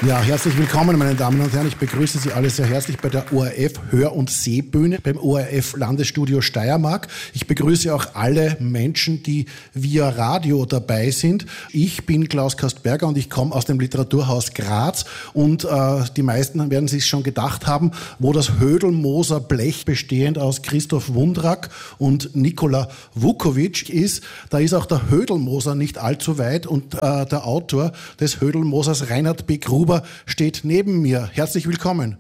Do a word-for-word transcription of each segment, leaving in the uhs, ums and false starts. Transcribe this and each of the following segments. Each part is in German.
Ja, herzlich willkommen, meine Damen und Herren. Ich begrüße Sie alle sehr herzlich bei der O R F Hör- und Sehbühne beim O R F Landesstudio Steiermark. Ich begrüße auch alle Menschen, die via Radio dabei sind. Ich bin Klaus Kastberger und ich komme aus dem Literaturhaus Graz. Und äh, die meisten werden sich schon gedacht haben, wo das Hödelmoser Blech bestehend aus Christoph Wundrak und Nikola Vukovic ist. Da ist auch der Hödelmoser nicht allzu weit und äh, der Autor des Hödelmosers, Reinhard B. Gruber, steht neben mir. Herzlich willkommen.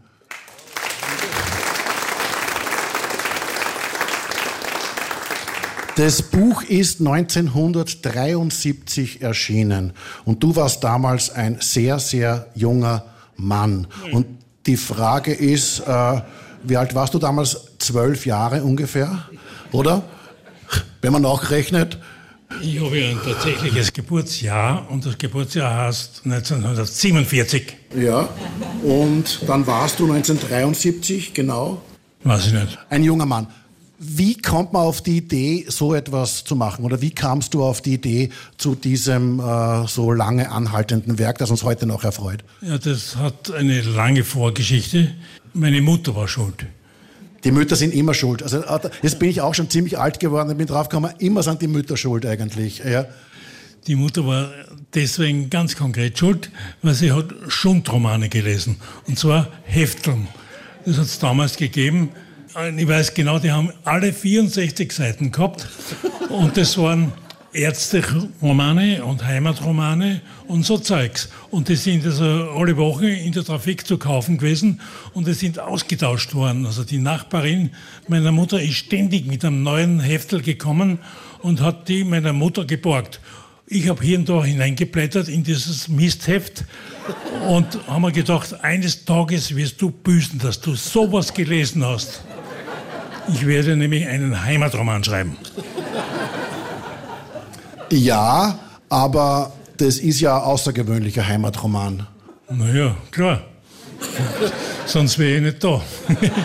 Das Buch ist neunzehnhundertdreiundsiebzig erschienen und du warst damals ein sehr, sehr junger Mann. Und die Frage ist, äh, wie alt warst du damals? Zwölf Jahre ungefähr, oder? Wenn man nachrechnet. Ich habe ja ein tatsächliches Geburtsjahr und das Geburtsjahr heißt neunzehnhundertsiebenundvierzig. Ja, und dann warst du neunzehnhundertdreiundsiebzig, genau? Weiß ich nicht. Ein junger Mann. Wie kommt man auf die Idee, so etwas zu machen? Oder wie kamst du auf die Idee zu diesem äh, so lange anhaltenden Werk, das uns heute noch erfreut? Ja, das hat eine lange Vorgeschichte. Meine Mutter war schuld. Die Mütter sind immer schuld. Also jetzt bin ich auch schon ziemlich alt geworden und bin draufgekommen, immer sind die Mütter schuld eigentlich. Ja. Die Mutter war deswegen ganz konkret schuld, weil sie hat Schundromane gelesen. Und zwar Hefteln. Das hat es damals gegeben. Ich weiß genau, die haben alle vierundsechzig Seiten gehabt. Und das waren Ärzte-Romane und Heimatromane und so Zeugs. Und die sind also alle Wochen in der Trafik zu kaufen gewesen und die sind ausgetauscht worden. Also die Nachbarin meiner Mutter ist ständig mit einem neuen Heftel gekommen und hat die meiner Mutter geborgt. Ich habe hier und da hineingeblättert in dieses Mistheft und habe mir gedacht, eines Tages wirst du büßen, dass du sowas gelesen hast. Ich werde nämlich einen Heimatroman schreiben. Ja, aber das ist ja ein außergewöhnlicher Heimatroman. Naja, klar. Sonst wäre ich nicht da.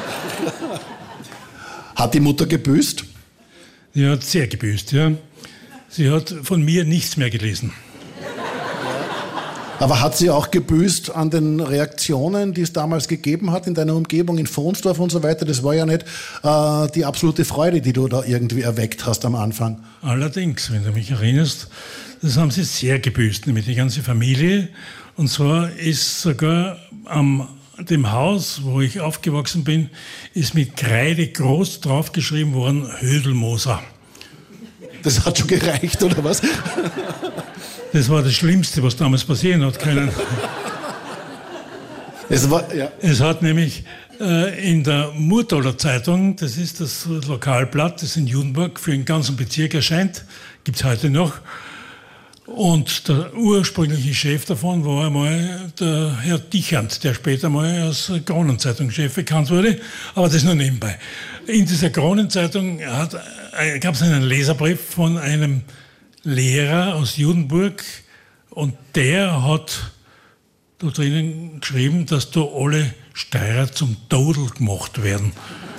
Hat die Mutter gebüßt? Sie hat sehr gebüßt, ja. Sie hat von mir nichts mehr gelesen. Aber hat sie auch gebüßt an den Reaktionen, die es damals gegeben hat in deiner Umgebung, in Vonsdorf und so weiter? Das war ja nicht äh, die absolute Freude, die du da irgendwie erweckt hast am Anfang. Allerdings, wenn du mich erinnerst, das haben sie sehr gebüßt, nämlich die ganze Familie. Und zwar ist sogar am dem Haus, wo ich aufgewachsen bin, ist mit Kreide groß draufgeschrieben worden, Hödelmoser. Das hat schon gereicht, oder was? Das war das Schlimmste, was damals passieren hat können. Es, war, ja. es hat nämlich äh, in der Murtaler Zeitung, das ist das Lokalblatt, das in Judenburg für den ganzen Bezirk erscheint, gibt es heute noch. Und der ursprüngliche Chef davon war einmal der Herr Dichand, der später mal als Kronenzeitung-Chef bekannt wurde, aber das nur nebenbei. In dieser Kronenzeitung äh, gab es einen Leserbrief von einem Lehrer aus Judenburg und der hat da drinnen geschrieben, dass da alle Steirer zum Todel gemacht werden.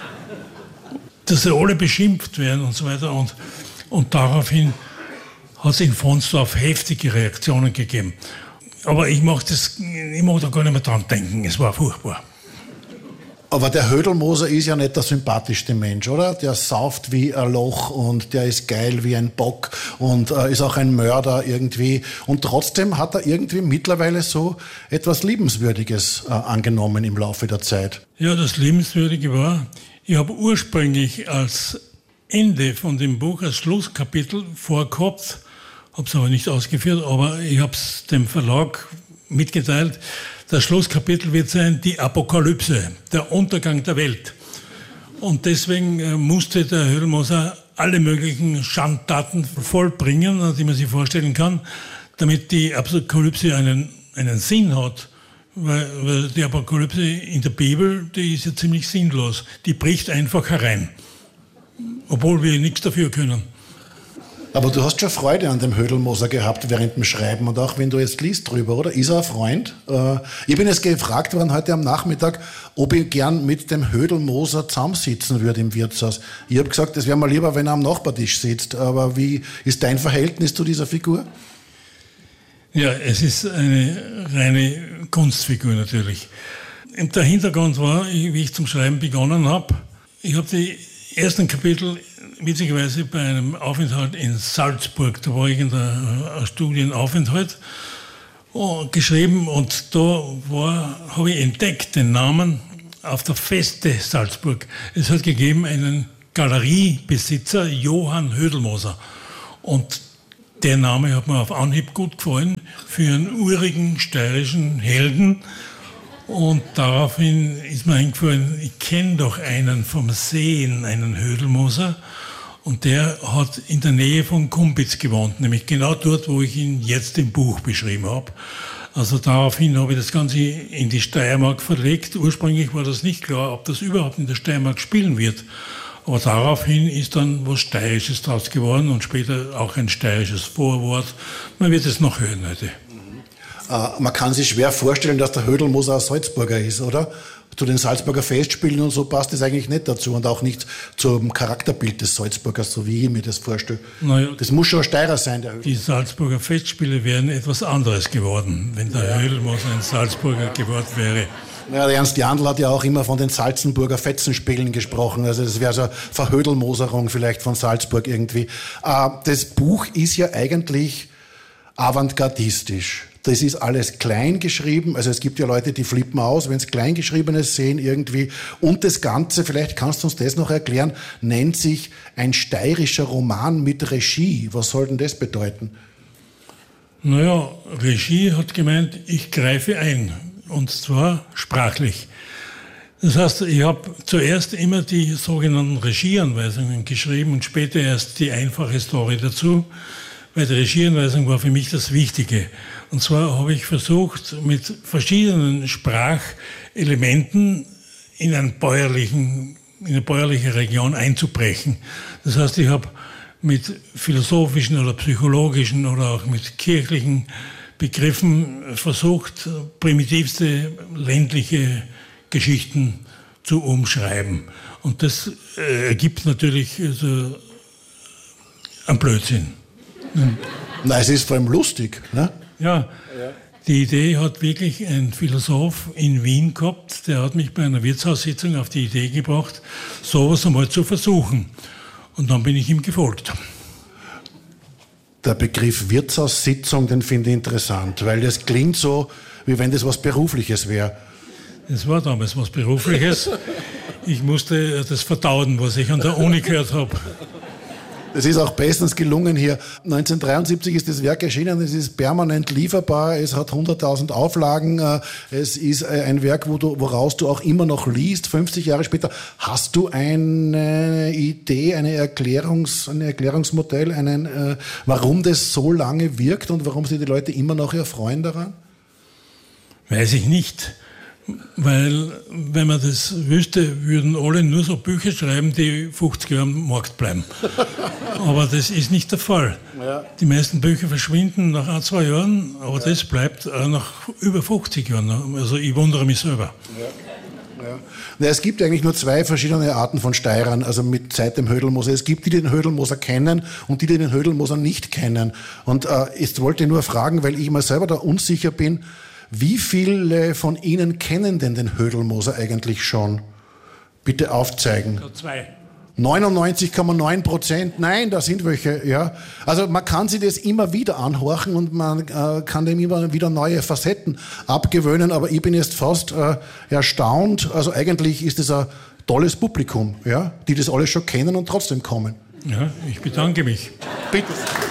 Dass sie alle beschimpft werden und so weiter. Und, und daraufhin hat es in Vonsdorf heftige Reaktionen gegeben. Aber ich mag das, ich mag da gar nicht mehr dran denken, es war furchtbar. Aber der Hödelmoser ist ja nicht der sympathischste Mensch, oder? Der sauft wie ein Loch und der ist geil wie ein Bock und äh, ist auch ein Mörder irgendwie. Und trotzdem hat er irgendwie mittlerweile so etwas Liebenswürdiges äh, angenommen im Laufe der Zeit. Ja, das Liebenswürdige war, ich habe ursprünglich als Ende von dem Buch, als Schlusskapitel vorgehabt, habe es aber nicht ausgeführt, aber ich habe es dem Verlag mitgeteilt. Das Schlusskapitel wird sein, die Apokalypse, der Untergang der Welt. Und deswegen äh, musste der Hödelmoser alle möglichen Schandtaten vollbringen, die man sich vorstellen kann, damit die Apokalypse einen, einen Sinn hat. Weil, weil die Apokalypse in der Bibel, die ist ja ziemlich sinnlos. Die bricht einfach herein, obwohl wir nichts dafür können. Aber du hast schon Freude an dem Hödelmoser gehabt während dem Schreiben und auch wenn du jetzt liest drüber, oder? Ist er ein Freund? Ich bin jetzt gefragt worden heute am Nachmittag, ob ich gern mit dem Hödelmoser zusammensitzen würde im Wirtshaus. Ich habe gesagt, das wäre mir lieber, wenn er am Nachbartisch sitzt. Aber wie ist dein Verhältnis zu dieser Figur? Ja, es ist eine reine Kunstfigur natürlich. Der Hintergrund war, wie ich zum Schreiben begonnen habe, ich habe die ersten Kapitel witzigerweise bei einem Aufenthalt in Salzburg, da war ich in der Studienaufenthalt, geschrieben und da war, habe ich entdeckt den Namen auf der Feste Salzburg. Es hat gegeben einen Galeriebesitzer, Johann Hödelmoser. Und der Name hat mir auf Anhieb gut gefallen für einen urigen steirischen Helden. Und daraufhin ist mir eingefallen, ich kenne doch einen vom Seen, einen Hödelmoser. Und der hat in der Nähe von Kumpitz gewohnt, nämlich genau dort, wo ich ihn jetzt im Buch beschrieben habe. Also daraufhin habe ich das Ganze in die Steiermark verlegt. Ursprünglich war das nicht klar, ob das überhaupt in der Steiermark spielen wird. Aber daraufhin ist dann was Steirisches draus geworden und später auch ein steirisches Vorwort. Man wird es noch hören heute. Äh, man kann sich schwer vorstellen, dass der Hödelmoser ein Salzburger ist, oder? Zu den Salzburger Festspielen und so passt das eigentlich nicht dazu und auch nicht zum Charakterbild des Salzburgers, so wie ich mir das vorstelle. Naja, das muss schon ein Steirer sein. Der die Salzburger Festspiele wären etwas anderes geworden, wenn der ja. Hödelmoser ein Salzburger geworden wäre. Ja, der Ernst Jandl hat ja auch immer von den Salzenburger Fetzenspielen gesprochen. Also das wäre so eine Verhödelmoserung vielleicht von Salzburg irgendwie. Das Buch ist ja eigentlich avantgardistisch. Das ist alles klein geschrieben. Also es gibt ja Leute, die flippen aus, wenn sie Kleingeschriebenes sehen irgendwie. Und das Ganze, vielleicht kannst du uns das noch erklären, nennt sich ein steirischer Roman mit Regie. Was soll denn das bedeuten? Naja, Regie hat gemeint, ich greife ein. Und zwar sprachlich. Das heißt, ich habe zuerst immer die sogenannten Regieanweisungen geschrieben und später erst die einfache Story dazu, weil die Regieanweisung war für mich das Wichtige. Und zwar habe ich versucht, mit verschiedenen Sprachelementen in, einen bäuerlichen, in eine bäuerliche Region einzubrechen. Das heißt, ich habe mit philosophischen oder psychologischen oder auch mit kirchlichen Begriffen versucht, primitivste ländliche Geschichten zu umschreiben. Und das äh, ergibt natürlich also, einen Blödsinn. Hm. Na, es ist vor allem lustig, ne? Ja, die Idee hat wirklich ein Philosoph in Wien gehabt, der hat mich bei einer Wirtshaussitzung auf die Idee gebracht, sowas einmal zu versuchen. Und dann bin ich ihm gefolgt. Der Begriff Wirtshaussitzung, den finde ich interessant, weil das klingt so, wie wenn das was Berufliches wäre. Es war damals was Berufliches. Ich musste das verdauen, was ich an der Uni gehört habe. Das ist auch bestens gelungen hier. neunzehnhundertdreiundsiebzig ist das Werk erschienen, es ist permanent lieferbar, es hat hunderttausend Auflagen, es ist ein Werk, wo du, woraus du auch immer noch liest, fünfzig Jahre später. Hast du eine Idee, eine Erklärungs, ein Erklärungsmodell, einen, äh, warum das so lange wirkt und warum sich die Leute immer noch erfreuen daran? Weiß ich nicht. Weil, wenn man das wüsste, würden alle nur so Bücher schreiben, die fünfzig Jahre am Markt bleiben. Aber das ist nicht der Fall. Ja. Die meisten Bücher verschwinden nach ein, zwei Jahren, aber ja. das bleibt nach über fünfzig Jahren. Also ich wundere mich selber. Ja. Ja. Na, es gibt eigentlich nur zwei verschiedene Arten von Steirern, also mit seit dem Hödelmoser. Es gibt die, die den Hödelmoser kennen und die, die den Hödelmoser nicht kennen. Und äh, jetzt wollte ich nur fragen, weil ich mir selber da unsicher bin, wie viele von Ihnen kennen denn den Hödelmoser eigentlich schon? Bitte aufzeigen. Zwei. neunundneunzig Komma neun Prozent. Nein, da sind welche, ja. Also man kann sich das immer wieder anhorchen und man äh, kann dem immer wieder neue Facetten abgewöhnen, aber ich bin jetzt fast äh, erstaunt. Also eigentlich ist es ein tolles Publikum, ja, die das alles schon kennen und trotzdem kommen. Ja, ich bedanke mich. Bitte.